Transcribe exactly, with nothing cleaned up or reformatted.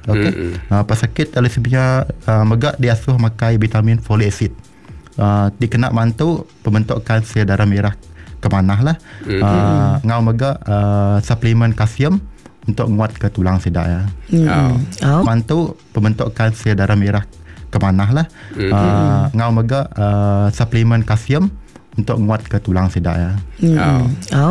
Okey. Mm-hmm. Uh, pesakit thalassemia uh, megak diasuh makai vitamin folic acid. Uh, dikena mantu pembentukan sel darah merah kemanah lah. Mm-hmm. Uh, ngau megak uh, suplemen kalsium untuk nguat ke tulang sedak ya. Mm-hmm. Oh. Mantu pembentukan sel darah merah kemanah lah. Mm-hmm. Uh, ngau megak uh, suplemen kalsium untuk nguat ke tulang sedak ya. Mm-hmm. Oh.